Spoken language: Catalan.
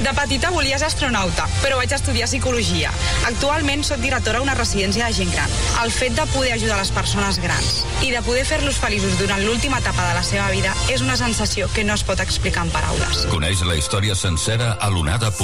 De petita volia ser astronauta, però vaig estudiar psicologia. Actualment soc directora d'una residència de gent gran. El fet de poder ajudar les persones grans i de poder fer-los feliços durant l'última etapa de la seva vida és una sensació que no es pot explicar en paraules. Coneix la història sencera a l'onada.cat.